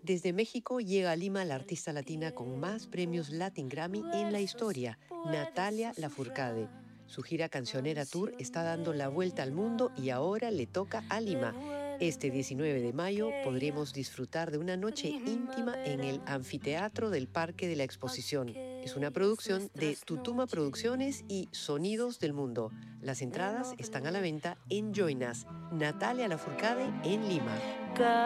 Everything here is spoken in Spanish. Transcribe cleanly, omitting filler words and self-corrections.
Desde México llega a Lima la artista latina con más premios Latin Grammy en la historia, Natalia Lafourcade. Su gira Cancionera Tour está dando la vuelta al mundo y ahora le toca a Lima. Este 19 de mayo podremos disfrutar de una noche íntima en el anfiteatro del Parque de la Exposición. Es una producción de Tutuma Producciones y Sonidos del Mundo. Las entradas están a la venta en Join Us. Natalia Lafourcade en Lima.